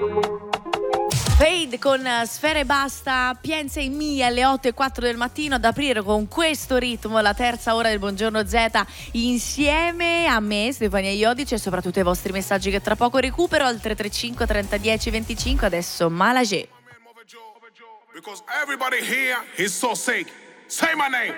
Fade con Sfera e Basta, Piensa in me alle 8:04 del mattino, ad aprire con questo ritmo la terza ora del Buongiorno Z insieme a me, Stefania Iodice, e soprattutto i vostri messaggi che tra poco recupero al 335 30 10 25. Adesso Malagé. Because everybody here is so sick. Say my name.